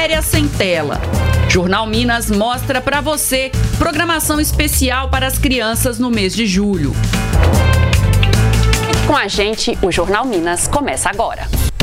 Férias sem tela. Jornal Minas mostra para você programação especial para as crianças no mês de julho. Com a gente, o Jornal Minas começa agora.